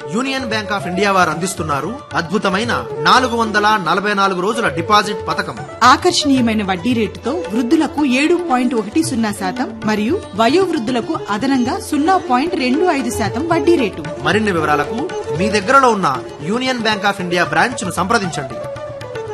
Union bank of India వారు అందిస్తున్నారు అద్భుతమైన 444 రోజుల డిపాజిట్ పథకం. ఆకర్షణీయమైన వడ్డీ రేటుతో వృద్ధులకు 7.10% మరియు వయోవృద్ధులకు అదనంగా 0.25% వడ్డీ రేటు. మరిన్ని వివరాలకు మీ దగ్గరలో ఉన్న union bank of India branch ను సంప్రదించండి.